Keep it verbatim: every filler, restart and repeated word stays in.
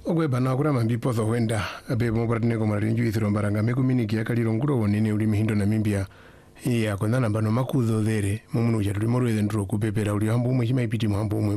ogwe bana kura mambipo tho wenda abe mobratne ko marinju ithiro mbaranga mekumini kia kaliro nguro wonene uli mihindo na mimbia ya kondana bano makudho there mumunu ya tulimoro eden ro kupepera uli hambu mwe hima ipiti mwambu mwe